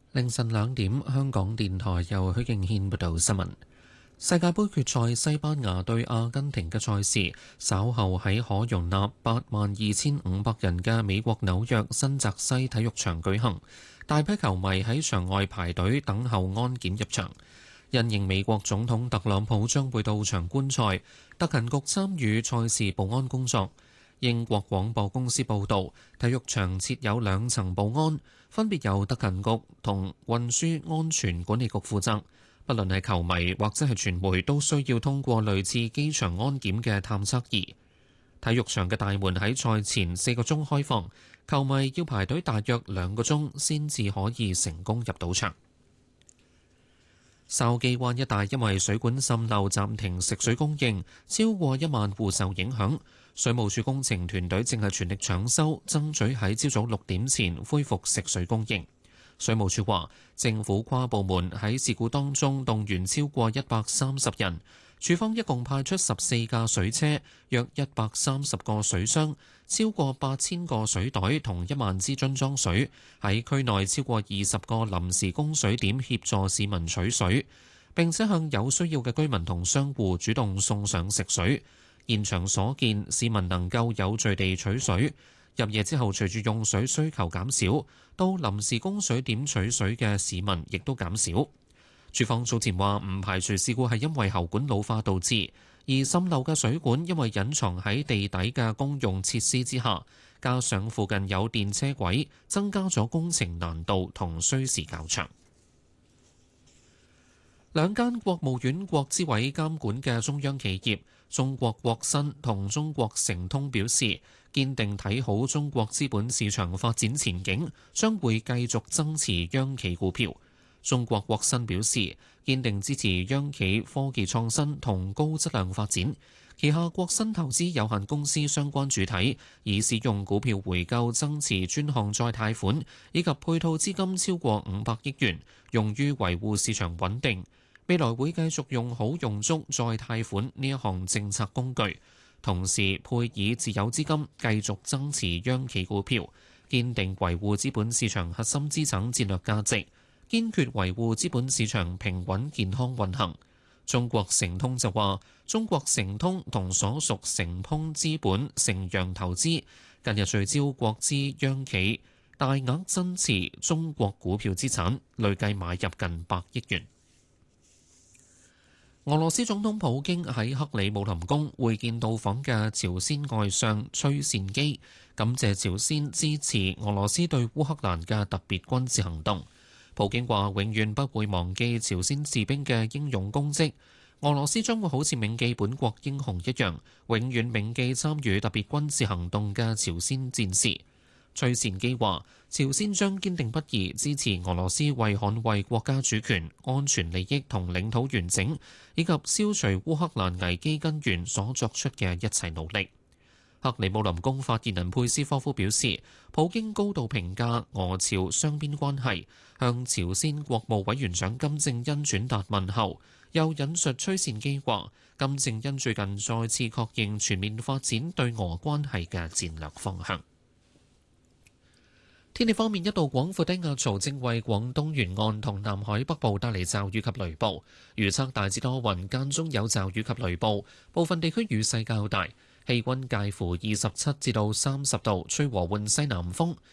凌晨2點，香港電台由許敬軒報道新聞。世界盃決賽西班牙對阿根廷嘅賽事，稍後喺可容納82500人嘅美國紐約新澤西體育場舉行。大批球迷喺場外排隊等候安檢入場。因應美國總統特朗普將會到場觀賽，特勤局參與賽事保安工作。英國廣播公司報導，體育場設有2層保安，分別由特勤局同運輸安全管理局負責。不論係球迷或者係傳媒，都需要通過類似機場安檢嘅探測儀。體育場嘅大門喺賽前4個鐘開放，球迷要排隊大約2個鐘先至可以成功入到場。筲箕灣一帶因為水管滲漏暫停食水供應，超過1萬戶受影響。水務署工程團隊正係全力搶修，爭取喺朝早6點前恢復食水供應。水務署話，政府跨部門喺事故當中動員超過130人，署方一共派出14架水車、約130個水箱、超過8000個水袋同1萬支樽裝水，喺區內超過20個臨時供水點協助市民取水，並且向有需要嘅居民同商戶主動送上食水。現場所見，市民能夠有序地取水。入夜之後，隨住用水需求減少，到臨時供水點取水嘅市民亦都減少。署方早前話唔排除事故係因為喉管老化導致，而滲漏嘅水管因為隱藏喺地底嘅公用設施之下，加上附近有電車軌，增加咗工程難度同需時較長。2間國務院國資委監管嘅中央企業中國國新同中國誠通表示，堅定睇好中國資本市場發展前景，將會繼續增持央企股票。中國國新表示，堅定支持央企科技創新同高質量發展。旗下國新投資有限公司相關主體已使用股票回購增持專項再貸款，以及配套資金超過500億元，用於維護市場穩定。未來會繼續用好用足再貸款呢一項政策工具，同時配以自有資金繼續增持央企股票，堅定維護資本市場核心資產戰略價值，堅決維護資本市場平穩健康運行。中國誠通就話，中國誠通同所屬誠通資本成陽投資近日聚焦國資央企，大額增持中國股票資產，累計買入近100億元。俄羅斯總統普京喺克里姆林宮會見到訪嘅朝鮮外相崔善基，感謝朝鮮支持俄羅斯對烏克蘭嘅特別軍事行動。普京話永遠不會忘記朝鮮士兵嘅英勇功績，俄羅斯將會好似銘記本國英雄一樣，永遠銘記參與特別軍事行動嘅朝鮮戰士。崔善基話，朝鮮將堅定不移支持俄羅斯為捍衛國家主權、安全利益同領土完整，以及消除烏克蘭危機根源所作出嘅一切努力。克里姆林宮發言人佩斯科夫表示，普京高度評價俄朝雙邊關係，向朝鮮國務委員長金正恩轉達問候，又引述崔善基話，金正恩最近再次確認全面發展對俄關係嘅戰略方向。天氣方面，一道廣闊低壓槽正為廣東沿岸同南海北部帶嚟驟雨及雷暴，預測大致多雲，間中有驟雨及雷暴，部分地區雨勢較大，氣溫介乎27至到30度，吹和緩西南風。